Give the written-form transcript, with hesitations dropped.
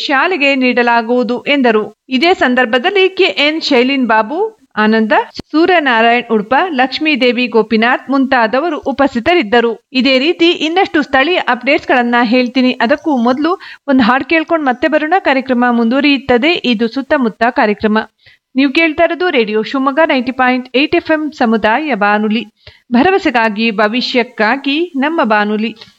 ಶಾಲೆಗೆ ನೀಡಲಾಗುವುದು ಎಂದರು. ಇದೇ ಸಂದರ್ಭದಲ್ಲಿ ಕೆಎನ್ ಶೈಲಿನ್ ಬಾಬು, ಆನಂದ, ಸೂರ್ಯನಾರಾಯಣ್ ಉಡುಪ, ಲಕ್ಷ್ಮೀದೇವಿ ಗೋಪಿನಾಥ್ ಮುಂತಾದವರು ಉಪಸ್ಥಿತರಿದ್ದರು. ಇದೇ ರೀತಿ ಇನ್ನಷ್ಟು ಸ್ಥಳೀಯ ಅಪ್ಡೇಟ್ಸ್ ಗಳನ್ನ ಹೇಳ್ತೀನಿ. ಅದಕ್ಕೂ ಮೊದಲು ಒಂದು ಹಾಡು ಕೇಳ್ಕೊಂಡು ಮತ್ತೆ ಬರೋಣ. ಕಾರ್ಯಕ್ರಮ ಮುಂದುವರಿಯುತ್ತದೆ. ಇದು ಸುತ್ತಮುತ್ತ ಕಾರ್ಯಕ್ರಮ. ನೀವು ಕೇಳ್ತಾ ಇರೋದು ರೇಡಿಯೋ ಶಿವಮೊಗ್ಗ 90.8 FM ಸಮುದಾಯ ಬಾನುಲಿ, ಭರವಸೆಗಾಗಿ ಭವಿಷ್ಯಕ್ಕಾಗಿ ನಮ್ಮ ಬಾನುಲಿ.